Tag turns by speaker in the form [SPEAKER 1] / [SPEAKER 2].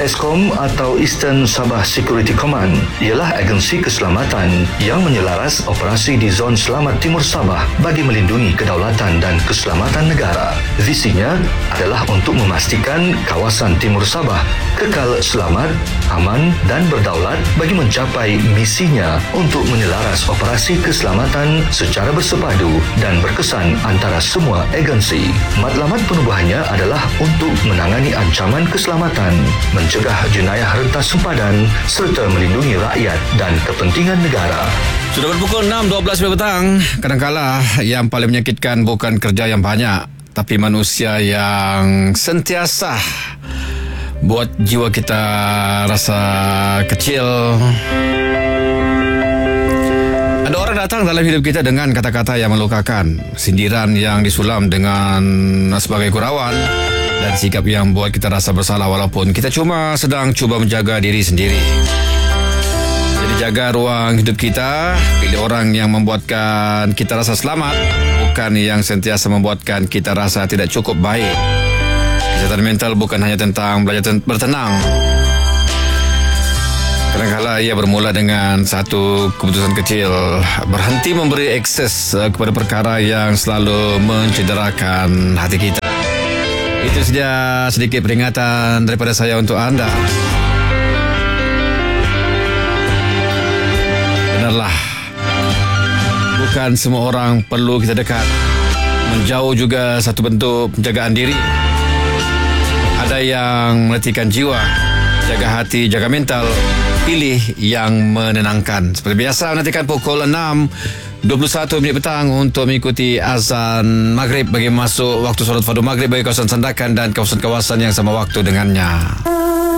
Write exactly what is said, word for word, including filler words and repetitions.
[SPEAKER 1] ESCOM atau Eastern Sabah Security Command ialah agensi keselamatan yang menyelaras operasi di zon selamat Timur Sabah bagi melindungi kedaulatan dan keselamatan negara. Visinya adalah untuk memastikan kawasan Timur Sabah kekal selamat, aman dan berdaulat bagi mencapai misinya untuk menyelaras operasi keselamatan secara bersepadu dan berkesan antara semua agensi. Matlamat penubuhannya adalah untuk menangani ancaman keselamatan, mencegah jenayah rentas sempadan serta melindungi rakyat dan kepentingan negara.
[SPEAKER 2] Sudah berpukul enam dua belas petang. Kadangkala yang paling menyakitkan bukan kerja yang banyak, tapi manusia yang sentiasa buat jiwa kita rasa kecil. Ada orang datang dalam hidup kita dengan kata-kata yang melukakan, sindiran yang disulam dengan sebagai gurauan, dan sikap yang buat kita rasa bersalah walaupun kita cuma sedang cuba menjaga diri sendiri. Jadi jaga ruang hidup kita, pilih orang yang membuatkan kita rasa selamat, bukan yang sentiasa membuatkan kita rasa tidak cukup baik. Kesihatan mental bukan hanya tentang belajar bertenang. Kadang-kadang ia bermula dengan satu keputusan kecil, berhenti memberi akses kepada perkara yang selalu mencederakan hati kita. Itu saja sedikit peringatan daripada saya untuk anda. Benarlah, bukan semua orang perlu kita dekat. Menjauh juga satu bentuk penjagaan diri. Ada yang meletihkan jiwa, jaga hati, jaga mental. Pilih yang menenangkan. Seperti biasa, nantikan pukul enam dua puluh satu minit petang untuk mengikuti azan maghrib bagi masuk waktu solat fardu maghrib bagi kawasan Sandakan dan kawasan-kawasan yang sama waktu dengannya.